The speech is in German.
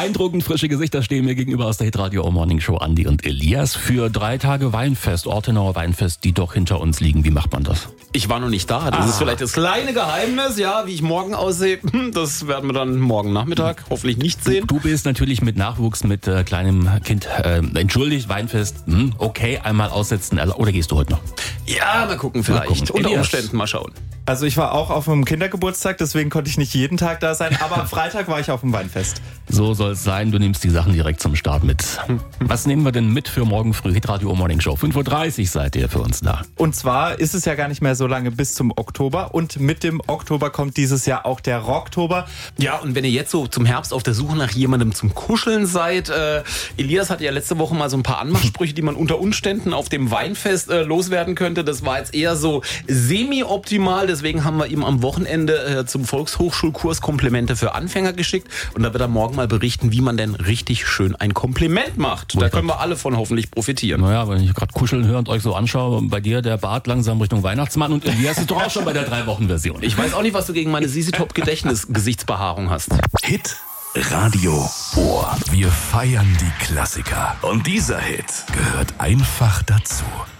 Beeindruckend frische Gesichter stehen mir gegenüber aus der Hitradio Morning Show, Andi und Elias. Für 3 Tage Weinfest, Ortenauer Weinfest, die doch hinter uns liegen. Wie macht man das? Ich war noch nicht da. Das ist vielleicht das kleine Geheimnis. Ja, wie ich morgen aussehe, das werden wir dann morgen Nachmittag hoffentlich nicht sehen. Du bist natürlich mit Nachwuchs, mit kleinem Kind, entschuldigt, Weinfest, okay, einmal aussetzen. Oder gehst du heute noch? Ja, mal gucken vielleicht. Mal gucken. Unter Umständen mal schauen. Also ich war auch auf einem Kindergeburtstag, deswegen konnte ich nicht jeden Tag da sein, aber am Freitag war ich auf dem Weinfest. So soll es sein, du nimmst die Sachen direkt zum Start mit. Was nehmen wir denn mit für morgen früh? Hitradio Morning Show, 5.30 Uhr seid ihr für uns da. Und zwar ist es ja gar nicht mehr so lange bis zum Oktober und mit dem Oktober kommt dieses Jahr auch der Rocktober. Ja, und wenn ihr jetzt so zum Herbst auf der Suche nach jemandem zum Kuscheln seid, Elias hatte ja letzte Woche mal so ein paar Anmachsprüche, die man unter Umständen auf dem Weinfest loswerden könnte. Das war jetzt eher so semi-optimal, deswegen haben wir ihm am Wochenende zum Volkshochschulkurs Komplimente für Anfänger geschickt und da wird er morgen mal berichten, wie man denn richtig schön ein Kompliment macht. Da können wir alle von hoffentlich profitieren. Naja, wenn ich gerade kuscheln höre und euch so anschaue, bei dir der Bart langsam Richtung Weihnachtsmann und Elias ist doch auch schon bei der 3-Wochen-Version. Ich weiß auch nicht, was du gegen meine Sisi Top Gedächtnis-Gesichtsbehaarung hast. Hit Radio Ohr. Wir feiern die Klassiker. Und dieser Hit gehört einfach dazu.